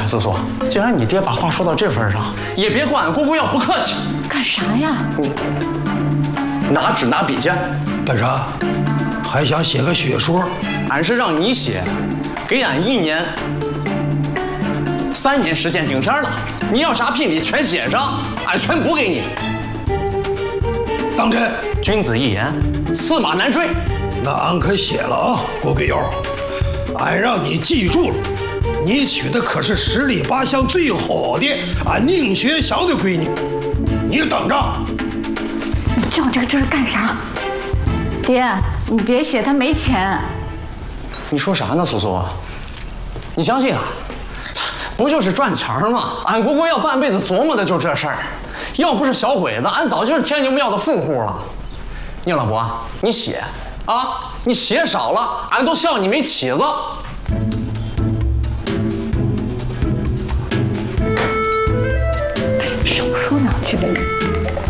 素素，既然你爹把话说到这份上，也别怪俺姑姑要不客气。 干啥呀？ 你拿纸拿笔去。 干啥？还想写个血书？ 俺是让你写，给俺1年、3年时间顶天了。你要啥聘礼全写上，俺全补给你。 当真？ 君子一言，驷马难追。 那俺可写了啊，郭北友，俺让你记住了，你娶的可是10里8乡最好的俺宁学祥的闺女，你等着。 你较这个真儿干啥？爹，你别写，他没钱。 你说啥呢，苏苏？你相信俺，不就是赚钱吗？俺姑姑要半辈子琢磨的就是这事儿。要不是小鬼子，俺早就是天津庙的富户了。宁老伯，你写啊，你写少了，俺都笑你没起子。 少说2句呗。